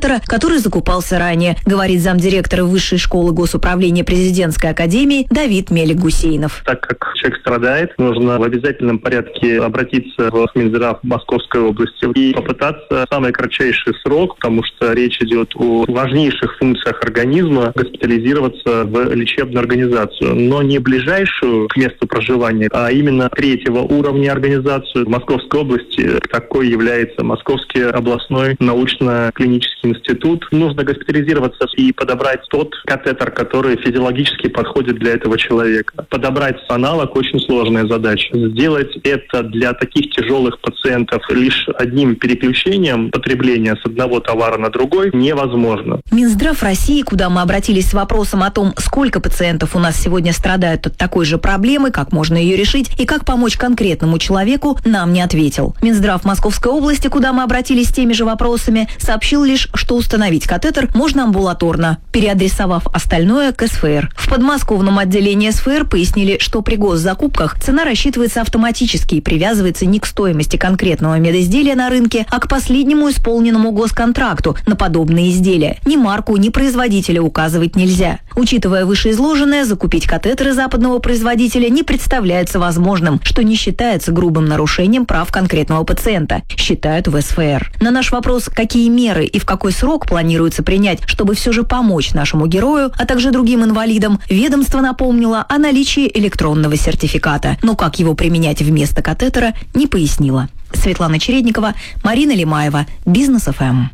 катетера, который закупался ранее, говорит замдиректора Высшей школы госуправления Президентской академии Давид Мелик-Гусейнов. Так как человек страдает, нужно в обязательном порядке обратиться в Минздрав Московской области и попытаться в самый кратчайший срок, потому что речь идет о важнейших функциях организма, госпитализироваться в лечебную организацию, но не ближайшую к месту проживания, а именно третьего уровня организацию. В Московской области такой является Московский областной научно-клинический институт. Нужно госпитализироваться и подобрать тот катетер, который физиологически подходит для этого человека. Подобрать аналог очень сложная задача. Сделать это для таких тяжелых пациентов лишь одним переключением потребления с одного товара на другой невозможно. Минздрав России, куда мы обратились с вопросом о том, сколько пациентов у нас сегодня страдают от такой же проблемы, как можно ее решить и как помочь конкретному человеку, нам не ответил. Минздрав Московской области, куда мы обратились с теми же вопросами, сообщил лишь, что установить катетер можно амбулаторно, переадресовав остальное к СФР. В подмосковном отделении СФР пояснили, что при госзакупках цена рассчитывается автоматически и привязывается не к стоимости конкретного медизделия на рынке, а к последнему исполненному госконтракту на подобные изделия. Ни марку, ни производителя указывать нельзя. Учитывая вышеизложенное, закупить катетеры западного производителя не представляется возможным, что не считается грубым нарушением прав конкретного пациента, считают в СФР. На наш вопрос, какие меры и в какой срок планируется принять, чтобы все же помочь нашему герою, а также другим инвалидам, ведомство напомнило о наличии электронного сертификата, но как его применять вместо катетера, не пояснило. Светлана Чередникова, Марина Лимаева, Бизнес ФМ.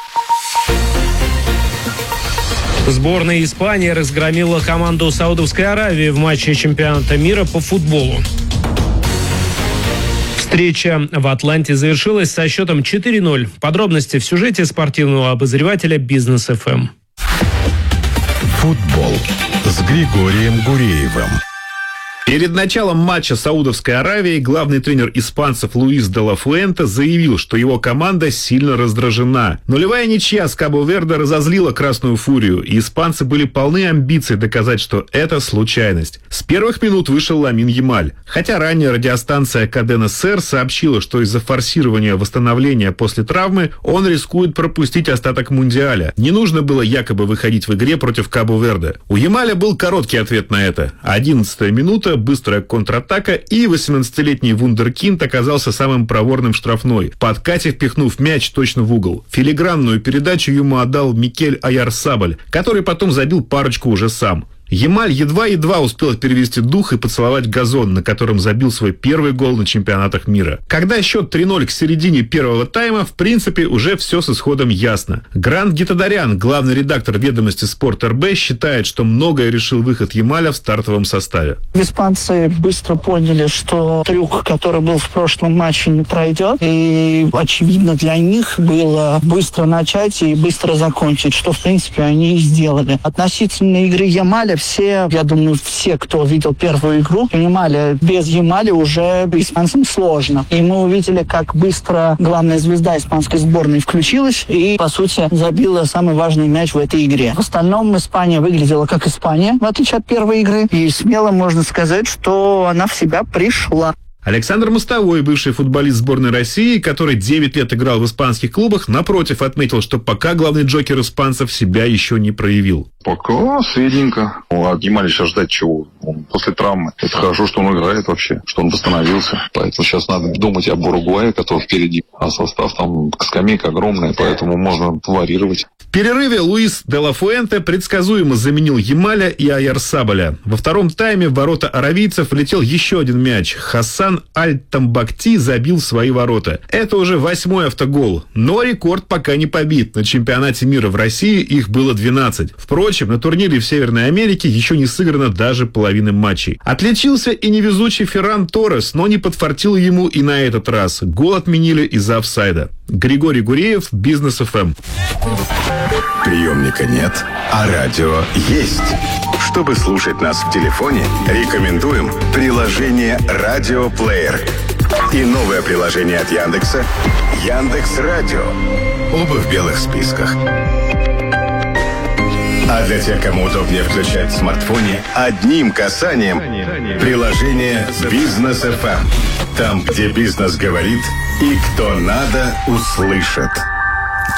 Сборная Испании разгромила команду Саудовской Аравии в матче чемпионата мира по футболу. Встреча в Атланте завершилась со счетом 4-0. Подробности в сюжете спортивного обозревателя Бизнес ФМ. Футбол с Григорием Гуреевым. Перед началом матча Саудовской Аравии главный тренер испанцев Луис де ла Фуэнте заявил, что его команда сильно раздражена. Нулевая ничья с Кабо-Верде разозлила Красную Фурию, и испанцы были полны амбиций доказать, что это случайность. С первых минут вышел Ламин Ямаль. Хотя ранее радиостанция Кадена Сер сообщила, что из-за форсирования восстановления после травмы он рискует пропустить остаток Мундиаля. Не нужно было якобы выходить в игре против Кабо-Верде. У Ямаля был короткий ответ на это. 11-я минута, быстрая контратака, и 18-летний вундеркинд оказался самым проворным в штрафной, в подкате впихнув мяч точно в угол. Филигранную передачу ему отдал Микель Аяр-Сабаль, который потом забил парочку уже сам. Ямаль едва-едва успел перевести дух и поцеловать газон, на котором забил свой первый гол на чемпионатах мира. Когда счет 3-0 к середине первого тайма, в принципе, уже все с исходом ясно. Грант Гитадарян, главный редактор «Ведомости Спорт РБ», считает, что многое решил выход Ямаля в стартовом составе. Испанцы быстро поняли, что трюк, который был в прошлом матче, не пройдет. И очевидно для них было быстро начать и быстро закончить, что, в принципе, они и сделали. Относительно игры Ямаля, я думаю, все, кто видел первую игру, понимали, без Ямаля уже испанцам сложно. И мы увидели, как быстро главная звезда испанской сборной включилась и, по сути, забила самый важный мяч в этой игре. В остальном Испания выглядела как Испания, в отличие от первой игры. И смело можно сказать, что она в себя пришла. Александр Мостовой, бывший футболист сборной России, который 9 лет играл в испанских клубах, напротив, отметил, что пока главный джокер испанцев себя еще не проявил. Пока средненько. От Ямаля сейчас ждать чего? Он после травмы. Это хорошо, что он играет вообще, что он восстановился. Поэтому сейчас надо думать об Уругвае, который впереди. А состав там скамейка огромная, поэтому можно варьировать. В перерыве Луис де ла Фуэнте предсказуемо заменил Ямаля и Аяр-Сабаля. Во втором тайме в ворота аравийцев влетел еще один мяч. Хасан Аль-Тамбакти забил в свои ворота. Это уже 8-й автогол. Но рекорд пока не побит. На чемпионате мира в России их было 12. Впрочем, на турнире в Северной Америке еще не сыграно даже половины матчей. Отличился и невезучий Ферран Торрес, но не подфартил ему и на этот раз. Гол отменили из-за офсайда. Григорий Гуреев, Бизнес ФМ. Приемника нет, а радио есть. Чтобы слушать нас в телефоне, рекомендуем приложение «Радиоплеер» и новое приложение от Яндекса «Яндекс.Радио». Оба в белых списках. А для тех, кому удобнее включать в смартфоне, одним касанием приложение «Бизнес ФМ». Там, где бизнес говорит и кто надо, услышит.